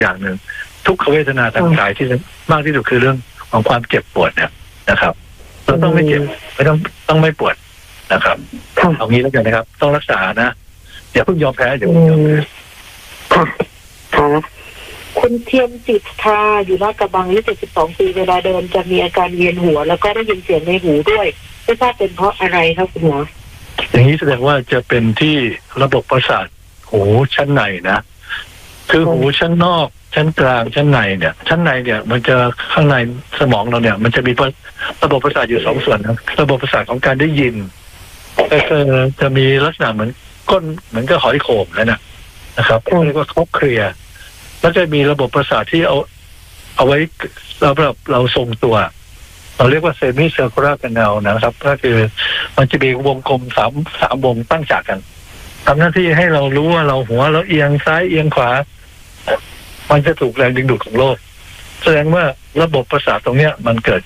อย่างหนึ่งทุกขเวทนาทางกายที่มากที่สุดคือเรื่องของความเจ็บปวดเนี่ยนะครับเราต้องไม่เจ็บไม่ต้องไม่ปวดนะครับเอางี้แล้วกันนะครับต้องรักษานะอย่าเพิ่งยอมแพ้อย่าเพิ่งยอมแพ้ค่ะคุณเทียมจิตค่ะอยู่ลาดกระบังอายุ72 ปีเวลาเดินจะมีอาการเวียนหัวแล้วก็ได้ยินเสียงในหูด้วยไม่ทราบเป็นเพราะอะไรครับคุณหมออย่างนี้แสดงว่าจะเป็นที่ระบบประสาทหูชั้นในนะคือหูชั้นนอกชั้นกลางชั้นในเนี่ยชั้นในเนี่ยมันจะข้างในสมองเราเนี่ยมันจะมีระบบประสาทอยู่2 ส่วนนะระบบประสาทของการได้ยินก็คือจะมีลักษณะเหมือนก้นเหมือนกับหอยโข่งนะครับเรียกว่าคอเคลียร์แล้วจะมีระบบประสาทที่เอาไว้สำหรับเราทรงตัวเราเรียกว่าเซมิเซอร์คูลาร์แคนลนะครับก็คือมันจะมีวงกลม3 วงตั้งฉากกันทำหน้าที่ให้เรารู้ว่าเราหัวเราเอียงซ้ายเอียงขวามันจะถูกแรงดึงดูดของโลกแสดงว่าระบบประสาทตรงเนี้ยมันเกิด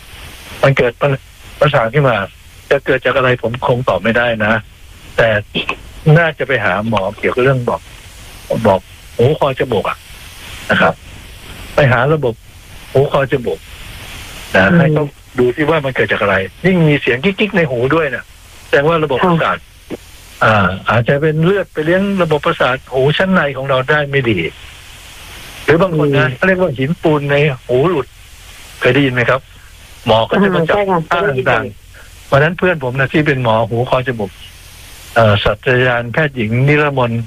ประสาทขึ้นมาจะเกิดจากอะไรผมคงตอบไม่ได้นะแต่น่าจะไปหาหมอเกี่ยวกับเรื่องบอกหูคอจมูกนะครับไปหาระบบหูคอจมูกนะให้เขาดูที่ว่ามันเกิดจากอะไรยิ่งมีเสียงกิ๊กๆในหูด้วยเนี่ยแสดงว่าระบบประสาทอาจจะเป็นเลือดไปเลี้ยงระบบประสาทหูชั้นในของเราได้ไม่ดีหรือบางคนนะเขาเรียกว่าหินปูนในหูหลุดเคยได้ยินไหมครับหมอก็จะมาจับท่าต่างๆวันนั้นเพื่อนผมนะที่เป็นหมอหูคอจมูกศาสตราจารย์แพทย์หญิงนิรมน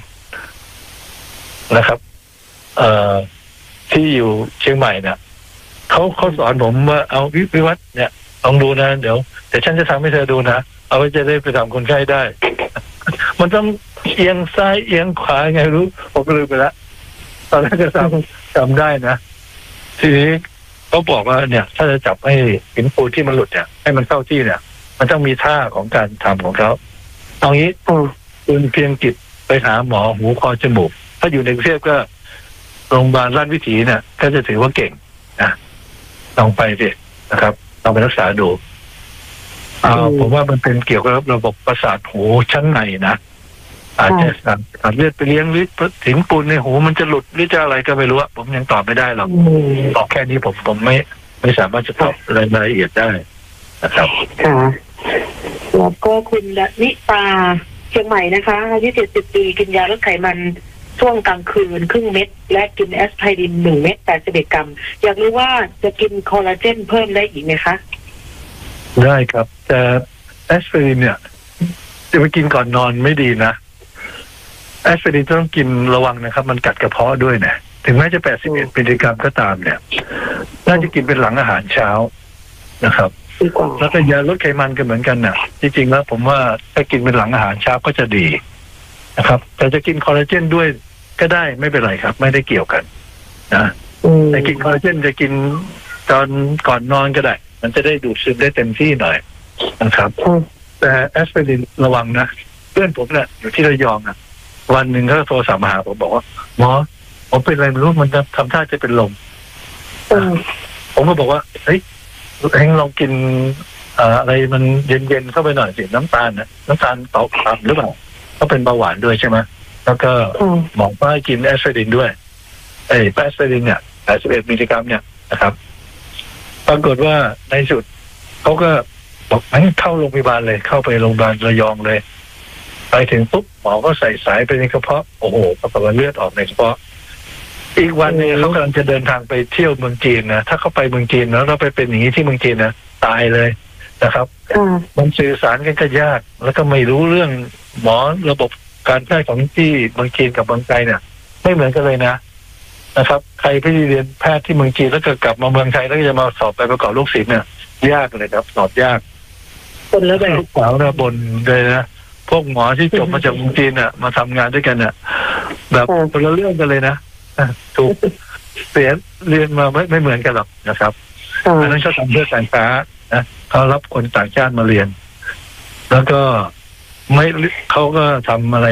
นะครับที่อยู่เชียงใหม่เนี่ยเขาสอนผมว่าเอาวิวัฒน์เนี่ยลองดูนะเดี๋ยวฉันจะทำให้เธอดูนะเอาไว้จะได้ไปทำคนไข้ได้ มันต้องเอียงซ้ายเอียงขวาไงรู้ผมลืมไปแล้วตอนแรกก็จำได้นะทีนี้เขาบอกว่าเนี่ยถ้าจะจับให้หินปูนที่มันหลุดเนี่ยให้มันเข้าที่เนี่ยมันต้องมีท่าของการทำของเขาเอางี้คุณเพียงกิจไปหาหมอหูคอจมูกถ้าอยู่ในกรุงเทพก็โรงพยาบาลราชวิถีเนี่ยก็จะถือว่าเก่งนะลองไปสินะครับลองไปรักษาดูผมว่ามันเป็นเกี่ยวกับระบบประสาทหูชั้นในนะอาจจะขาดเลือดไปเลี้ยงหรือหินปูนในหูมันจะหลุดหรือจะอะไรก็ไม่รู้ผมยังตอบไม่ได้หรอกตอบแค่นี้ผมไม่สามารถจะตอบรายละเอียดได้นะครับค่ะแล้วก็คุณนิตาเชียงใหม่นะคะอายุ70 ปีกินยาลดไขมันช่วงกลางคืนครึ่งเม็ดและกินแอสไพริน1 เม็ด81 กรัมอยากรู้ว่าจะกินคอลลาเจนเพิ่มได้อีกไหมคะได้ครับแต่แอสไพรินเนี่ยจะไปกินก่อนนอนไม่ดีนะแอสไพรินต้องกินระวังนะครับมันกัดกระเพาะด้วยนะถึงแม้จะ81 มิลลิกรัมก็ตามเนี่ยน่าจะกินเป็นหลังอาหารเช้านะครับแล้วก็ยาลดไขมันก็เหมือนกันน่ะจริงๆแล้วผมว่าถ้ากินเป็นหลังอาหารเช้าก็จะดีนะครับแต่จะกินคอลลาเจนด้วยก็ได้ไม่เป็นไรครับไม่ได้เกี่ยวกันนะแต่กินคอลลาเจนจะกินตอนก่อนนอนก็ได้มันจะได้ดูดซึมได้เต็มที่หน่อยนะครับแต่แอสไพรินระวังนะเพื่อนผมเนี่ยอยู่ที่ระยองนะวันหนึ่งเขาโทรศัพท์มาหาผมบอกว่าหมอผมเป็นอะไรไม่รู้มันจะทำท่าจะเป็นลมผมก็บอกว่าเฮ้ยลองกินอะไรมันเย็นๆเข้าไปหน่อยสิน้ำตาลต่ำหรือเปล่าก็เป็นเบาหวานด้วยใช่ไหมแล้วก็หมอให้กินแอสไพรินด้วยแอสไพรินเนี่ย81 มิลลิกรัมเนี่ยนะครับปรากฏว่าในสุดเขาก็บอกให้เข้าโรงพยาบาลเลยเข้าไปโรงพยาบาลระยองเลยไปถึงปุ๊บหมอก็ใส่สายไปในกระเพาะโอ้โหปรากฏว่าเลือดออกในกระเพาะอีกวันนึงเขากำลังจะเดินทางไปเที่ยวเมืองจีนนะถ้าเขาไปเมืองจีนแล้วเราไปเป็นอย่างนี้ที่เมืองจีนนะตายเลยนะครับมันสื่อสารกันก็ยากแล้วก็ไม่รู้เรื่องหมอระบบการแพทย์ของที่เมืองจีนกับเมืองไทยเนี่ยไม่เหมือนกันเลยนะครับใครที่เรียนแพทย์ที่เมืองจีนแล้วก็กลับมาเมืองไทยแล้วก็จะมาสอบไปประกอบโรคศิลป์เนี่ยยากเลยครับสอบยากคนแล้วแบบลูกสาวนะบนเลยนะพวกหมอที่จบมาจากเมืองจีนน่ะมาทำงานด้วยกันน่ะแบบคนละเรื่องกันเลยนะถูกเสียเรียนมาไม่เหมือนกันหรอกนะครับอันนั้นเขาทำเพื่อการค้านะเขารับคนต่างชาติมาเรียนแล้วก็ไม่เขาก็ทำอะไร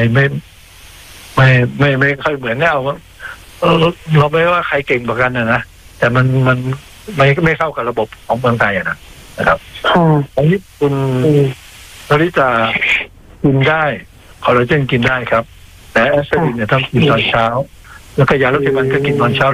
ไม่ค่อยเหมือนเราไม่ว่าใครเก่งกว่ากันนะแต่มันไม่เข้ากับระบบของเมืองไทยนะครับอันนี้คุณนริตากินได้คอลลาเจนกินได้ครับแต่แอสไพรินเนี่ยต้องกินตอนเช้าแล้วก็ยาลดไขมันก็กินตอนเช้า